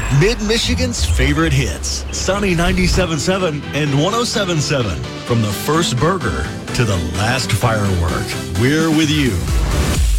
Mid-Michigan's favorite hits. Sunny 97.7 and 107.7. From the first burger to the last firework, we're with you.